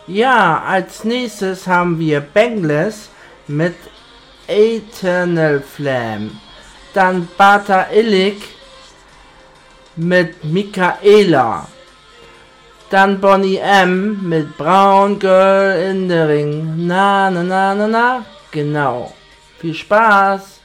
Ja, als nächstes haben wir Bangles mit Eternal Flame. Dann Bata Illik mit Michaela. Dann Bonnie M mit Brown Girl in the Ring. Na, na, na, na, na. Genau. Viel Spaß.